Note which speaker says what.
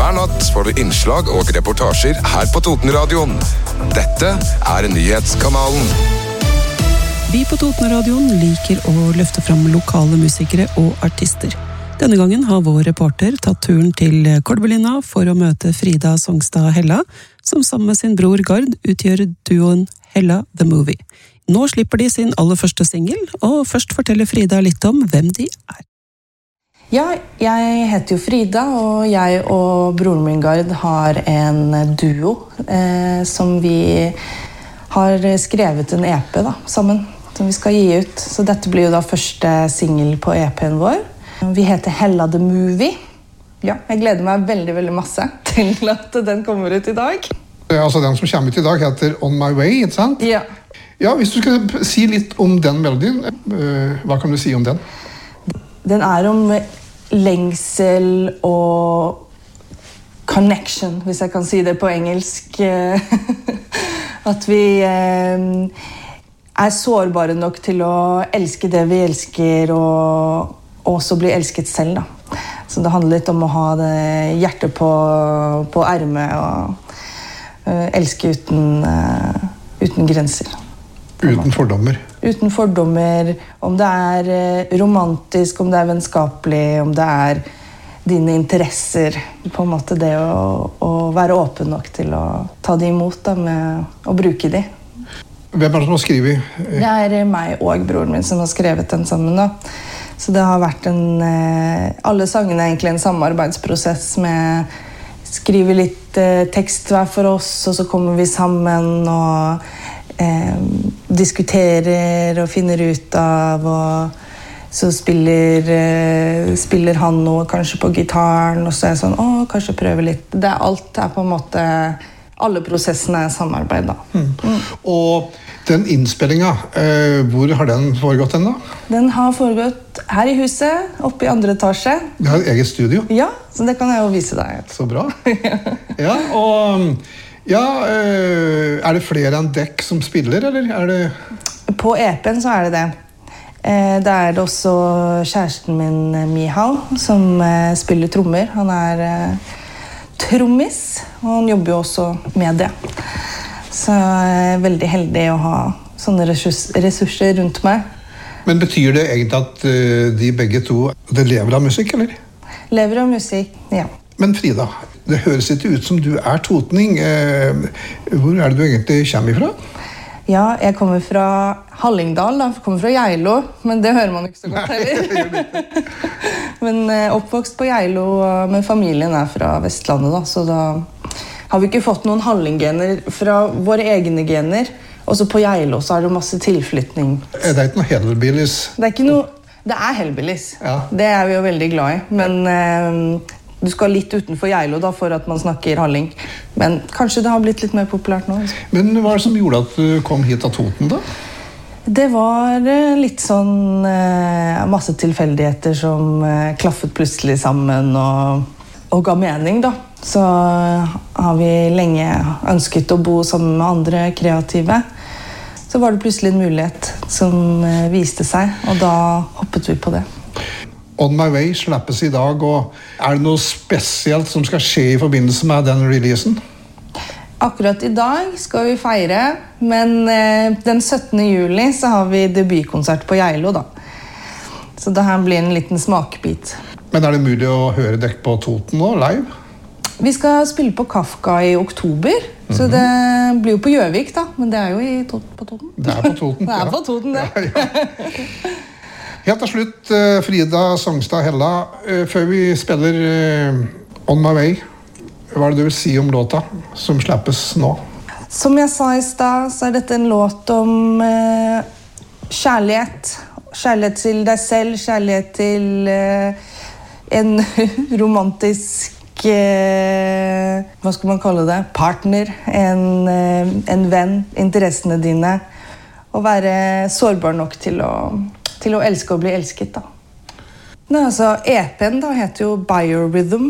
Speaker 1: Hver natt får du innslag og reportasjer her på Totenradioen. Dette nyhetskanalen.
Speaker 2: Vi på Totenradioen liker å løfte fram lokale musikere og artister. Denne gangen har vår reporter tatt turen til Kolbelina for å møte Frida Songstad Hella, som sammen med sin bror Gard utgjør duoen Hella The Movie. Nå slipper de sin aller første single, og først forteller Frida litt om hvem de er.
Speaker 3: Ja, jeg heter jo Frida, og jeg og broren min Gard har en duo som vi har skrevet en EP da, sammen, som vi skal gi ut. Så dette blir jo da første single på EP'en vår. Vi heter Hella The Movie. Ja, jeg gleder meg veldig, veldig masse til at den kommer ut i dag.
Speaker 4: Altså den som kommer ut i dag heter On My Way, ikke sant?
Speaker 3: Ja.
Speaker 4: Ja, hvis du skal si litt om den melodien, hva kan du si om den?
Speaker 3: Den er om lengsel og connection, hvis jeg kan si det på engelsk. At vi er sårbare nok til å elske det vi elsker, og også bli elsket selv, da. Så det handler litt om å ha det hjertet på ermet og elske uten grenser.
Speaker 4: Uten fordommer.
Speaker 3: Uten fordommer, om det er romantisk, om det er vennskapelig, om det er dine interesser. På en måte det å være åpen nok til å ta de imot, da, med å bruke de.
Speaker 4: Hvem er det som har skrivet?
Speaker 3: Det er meg og broren min som har skrevet den sammen, da. Så det har vært alle sangene er egentlig en samarbeidsprosess med skrive litt tekst hver for oss, og så kommer vi sammen og diskuterer og finner ut av, og så spiller han noe kanskje på gitaren, og så er jeg sånn, kanskje prøve litt. Alt er på en måte, alle prosessene er samarbeid da.
Speaker 4: Og den innspillingen, hvor har den foregått den da?
Speaker 3: Den har foregått her i huset, oppe i 2. etasje.
Speaker 4: Det har et eget studio?
Speaker 3: Ja, så det kan jeg jo vise deg.
Speaker 4: Så bra. Ja, og ja, er det flere enn dekk som spiller, eller er det?
Speaker 3: På EP'en så er det det. Da er det også kjæresten min, Mihal, som spiller trommer. Han er trommis, og han jobber jo også med det. Så jeg er veldig heldig å ha sånne ressurser rundt meg.
Speaker 4: Men betyr det egentlig at de begge to lever av musikk, eller?
Speaker 3: Lever av musikk, ja.
Speaker 4: Men Frida, det høres ikke ut som du er totning. Hvor er det du egentlig kommer ifra?
Speaker 3: Ja, jeg kommer fra Hallingdal, da. Jeg kommer fra Geilo, men det hører man ikke så godt heller. Men oppvokst på Geilo, men familien er fra Vestlandet, da, så da har vi ikke fått noen hallinggener fra våre egne gener. Og så på Geilo så er det masse tilflytning.
Speaker 4: Det er ikke noe hellbillies?
Speaker 3: Det er hellbillies. Ja. Det er vi jo veldig glad i. Men du skal litt utenfor Geilo da, for at man snakker halling. Men kanskje det har blitt litt mer populært nå.
Speaker 4: Men hva er det som gjorde at du kom hit av Toten da?
Speaker 3: Det var litt sånn masse tilfeldigheter som klaffet plutselig sammen og ga mening da. Så har vi lenge ønsket å bo sammen med andre kreative. Så var det plutselig en mulighet som viste seg, og da hoppet vi på det.
Speaker 4: On My Way slippes i dag, og er det noe spesielt som skal skje i forbindelse med den releasen?
Speaker 3: Akkurat i dag skal vi feire, men den 17. juli så har vi debutkonsert på Geilo da. Så det her blir en liten smakbit.
Speaker 4: Men er det mulig å høre dekk på Toten nå, live?
Speaker 3: Vi skal spille på Kafka i oktober, så det blir jo på Gjøvik da, men det er jo på Toten.
Speaker 4: Det er på Toten,
Speaker 3: det er på Toten, det.
Speaker 4: Ja. Helt til slutt, Frida Songstad Hella, før vi spiller On My Way, hva er det du vil si om låta som slippes nå?
Speaker 3: Som jeg sa i sted, så er dette en låt om kjærlighet. Kjærlighet til deg selv, kjærlighet til en romantisk hva skal man kalle det? Partner, en venn, interessene dine. Å være sårbar nok til å elske og bli elsket da. Altså, EP'en da heter jo Biorhythm,